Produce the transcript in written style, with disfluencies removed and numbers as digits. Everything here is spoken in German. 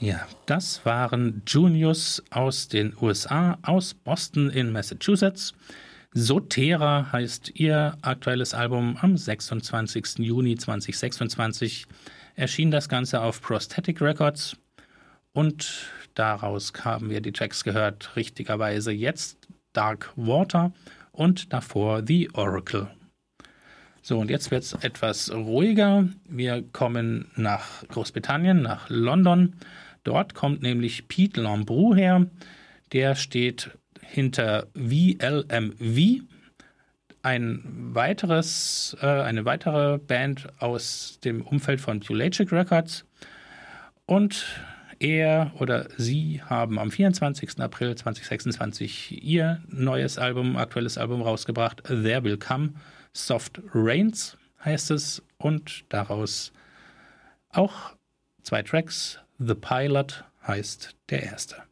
Ja, das waren Junius aus den USA, aus Boston in Massachusetts. Sotera heißt ihr aktuelles Album. Am 26. Juni 2026 erschien das Ganze auf Prosthetic Records. Und daraus haben wir die Tracks gehört, richtigerweise jetzt Dark Water und davor The Oracle. So, und jetzt wird es etwas ruhiger. Wir kommen nach Großbritannien, nach London. Dort kommt nämlich Pete Lambrou her. Der steht hinter VLMV, eine weitere Band aus dem Umfeld von Pelagic Records. Und er oder sie haben am 24. April 2026 ihr aktuelles Album rausgebracht. There Will Come Soft Rains heißt es. Und daraus auch 2 Tracks. The Pilot heißt der erste.